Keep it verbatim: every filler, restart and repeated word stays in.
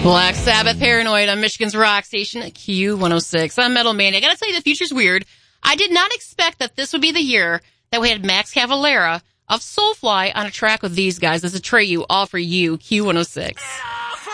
Black Sabbath, Paranoid on Michigan's rock station at Q one oh six. I'm Metal Mania. I gotta tell you, the future's weird. I did not expect that this would be the year that we had Max Cavalera of Soulfly on a track with these guys. This is Atreyu, all for you, Q one oh six.